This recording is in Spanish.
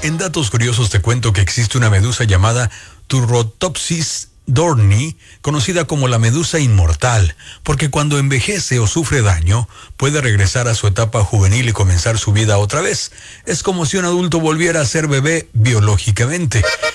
En datos curiosos te cuento que existe una medusa llamada Turritopsis dorni, conocida como la medusa inmortal, porque cuando envejece o sufre daño, puede regresar a su etapa juvenil y comenzar su vida otra vez. Es como si un adulto volviera a ser bebé biológicamente.